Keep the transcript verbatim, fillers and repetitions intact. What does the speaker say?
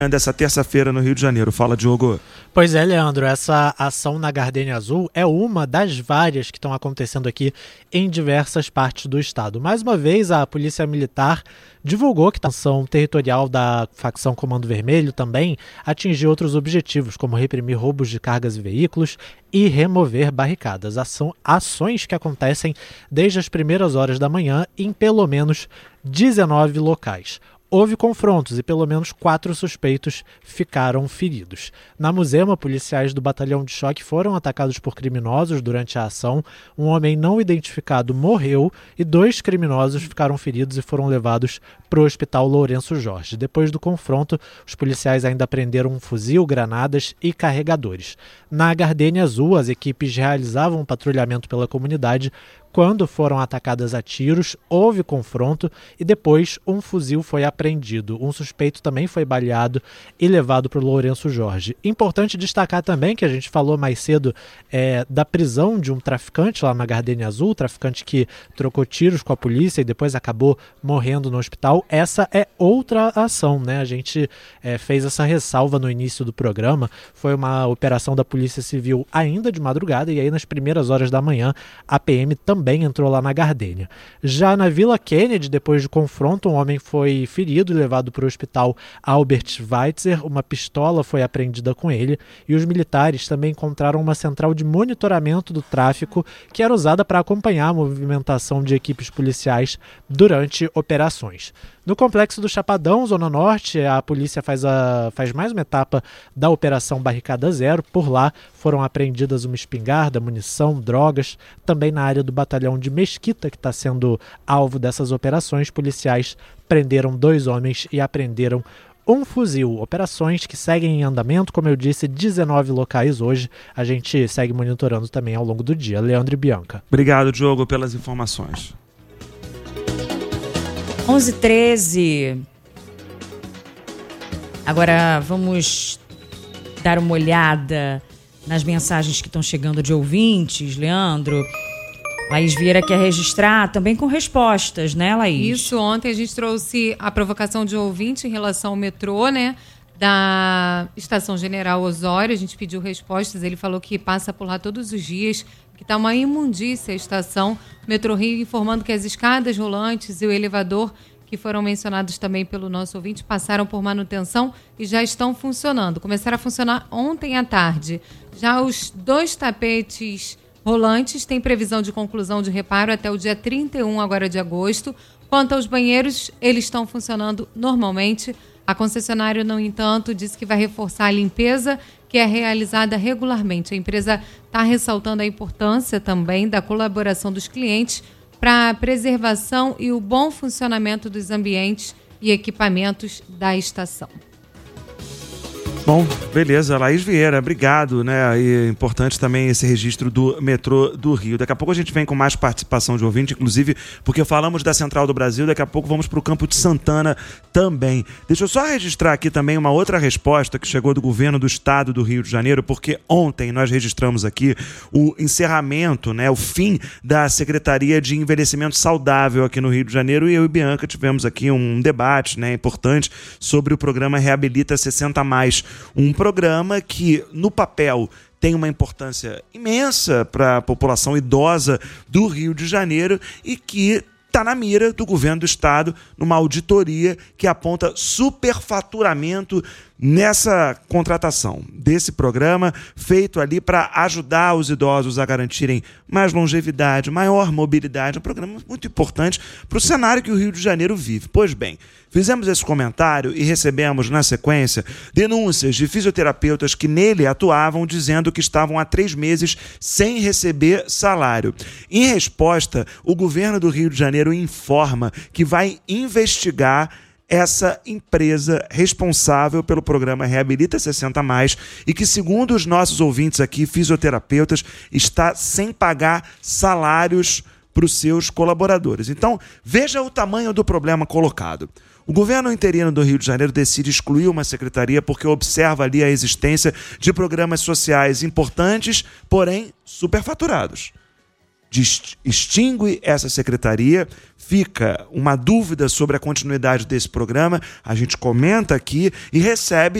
dessa terça-feira no Rio de Janeiro. Fala, Diogo. Pois é, Leandro, essa ação na Gardenia Azul é uma das várias que estão acontecendo aqui em diversas partes do estado. Mais uma vez, a Polícia Militar divulgou que a ação territorial da facção Comando Vermelho também atingiu outros objetivos, como reprimir roubos de cargas e veículos e remover barricadas. Ação, ações que acontecem desde as primeiras horas da manhã em pelo menos dezenove locais. Houve confrontos e pelo menos quatro suspeitos ficaram feridos. Na Muzema, policiais do batalhão de choque foram atacados por criminosos durante a ação. Um homem não identificado morreu e dois criminosos ficaram feridos e foram levados para o Hospital Lourenço Jorge. Depois do confronto, os policiais ainda prenderam um fuzil, granadas e carregadores. Na Gardenia Azul, as equipes realizavam um patrulhamento pela comunidade. Quando foram atacadas a tiros, houve confronto e depois um fuzil foi apreendido. Um suspeito também foi baleado e levado para o Lourenço Jorge. Importante destacar também que a gente falou mais cedo é, da prisão de um traficante lá na Gardenia Azul, traficante que trocou tiros com a polícia e depois acabou morrendo no hospital. Essa é outra ação, né? A gente é, fez essa ressalva no início do programa. Foi uma operação da Polícia Civil ainda de madrugada e aí nas primeiras horas da manhã a P M também também entrou lá na Gardenia. Já na Vila Kennedy, depois de confronto, um homem foi ferido e levado para o hospital Albert Schweitzer. Uma pistola foi apreendida com ele e os militares também encontraram uma central de monitoramento do tráfico que era usada para acompanhar a movimentação de equipes policiais durante operações. No Complexo do Chapadão, Zona Norte, a polícia faz, a, faz mais uma etapa da Operação Barricada Zero. Por lá foram apreendidas uma espingarda, munição, drogas. Também na área do batalhão de Mesquita, que está sendo alvo dessas operações, policiais prenderam dois homens e apreenderam um fuzil. Operações que seguem em andamento, como eu disse, dezenove locais hoje. A gente segue monitorando também ao longo do dia. Leandro e Bianca. Obrigado, Diogo, pelas informações. onze e treze. Agora vamos dar uma olhada nas mensagens que estão chegando de ouvintes, Leandro. Laís Vieira quer registrar também com respostas, né, Laís? Isso, ontem a gente trouxe a provocação de ouvinte em relação ao metrô, né, da Estação General Osório. A gente pediu respostas, ele falou que passa por lá todos os dias, que está uma imundícia a estação. Metrô Rio informando que as escadas rolantes e o elevador, que foram mencionados também pelo nosso ouvinte, passaram por manutenção e já estão funcionando. Começaram a funcionar ontem à tarde. Já os dois tapetes rolantes têm previsão de conclusão de reparo até o dia trinta e um agora de agosto. Quanto aos banheiros, eles estão funcionando normalmente. A concessionária, no entanto, disse que vai reforçar a limpeza, que é realizada regularmente. A empresa está ressaltando a importância também da colaboração dos clientes para a preservação e o bom funcionamento dos ambientes e equipamentos da estação. Bom, beleza, Laís Vieira, obrigado, né? E é importante também esse registro do metrô do Rio. Daqui a pouco a gente vem com mais participação de ouvinte, inclusive porque falamos da Central do Brasil, daqui a pouco vamos para o Campo de Santana também. Deixa eu só registrar aqui também uma outra resposta que chegou do governo do estado do Rio de Janeiro, porque ontem nós registramos aqui o encerramento, né, o fim da Secretaria de Envelhecimento Saudável aqui no Rio de Janeiro, e eu e Bianca tivemos aqui um debate, né, importante sobre o programa Reabilita sessenta mais, um programa que, no papel, tem uma importância imensa para a população idosa do Rio de Janeiro e que está na mira do governo do estado numa auditoria que aponta superfaturamento nessa contratação desse programa feito ali para ajudar os idosos a garantirem mais longevidade, maior mobilidade. Um programa muito importante para o cenário que o Rio de Janeiro vive. Pois bem, fizemos esse comentário e recebemos, na sequência, denúncias de fisioterapeutas que nele atuavam dizendo que estavam há três meses sem receber salário. Em resposta, o governo do Rio de Janeiro informa que vai investigar essa empresa responsável pelo programa Reabilita sessenta mais e que, segundo os nossos ouvintes aqui, fisioterapeutas, está sem pagar salários para os seus colaboradores. Então, veja o tamanho do problema colocado. O governo interino do Rio de Janeiro decide excluir uma secretaria porque observa ali a existência de programas sociais importantes, porém superfaturados. extingue essa secretaria, fica uma dúvida sobre a continuidade desse programa, a gente comenta aqui e recebe